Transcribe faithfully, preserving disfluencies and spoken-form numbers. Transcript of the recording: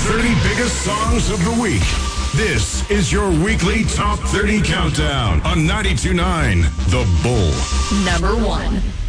thirty biggest songs of the week. This is your weekly Top thirty Countdown on ninety-two point nine The Bull. Number one.